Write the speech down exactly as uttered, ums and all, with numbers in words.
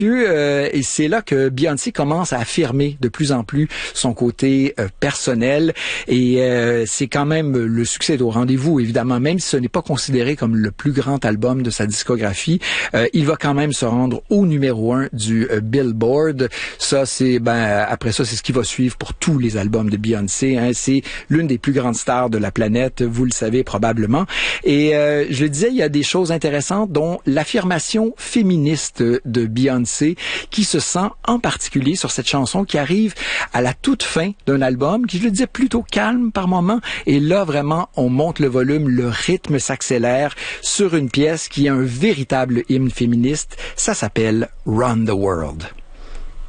Euh, et c'est là que Beyoncé commence à affirmer de plus en plus son côté euh, personnel et euh, c'est quand même le succès est au rendez-vous évidemment, même si ce n'est pas considéré comme le plus grand album de sa discographie, euh, il va quand même se rendre au numéro un du euh, Billboard. Ça c'est ben après ça c'est ce qui va suivre pour tous les albums de Beyoncé, hein. C'est l'une des plus grandes stars de la planète, vous le savez probablement. Et euh, je le disais, il y a des choses intéressantes dont l'affirmation féministe de Beyoncé qui se sent en particulier sur cette chanson qui arrive à la toute fin d'un album qui, je le disais, plutôt calme par moments. Et là, vraiment, on monte le volume, le rythme s'accélère sur une pièce qui est un véritable hymne féministe. Ça s'appelle Run the World.